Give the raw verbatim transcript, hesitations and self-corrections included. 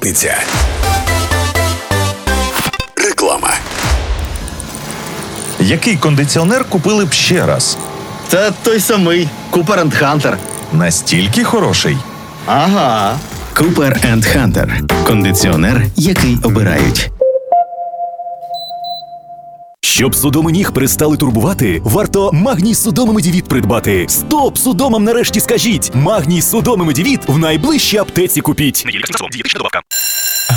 П'ятниця. Реклама. Який кондиціонер купили б ще раз? Та той самий Cooper енд Hunter. Настільки хороший? Ага. Cooper енд Hunter. Кондиціонер, який обирають. Щоб судоми ніг перестали турбувати, варто Магній Судоми Медівіт придбати. Стоп судомам нарешті скажіть! Магній Судоми Медівіт в найближчій аптеці купіть.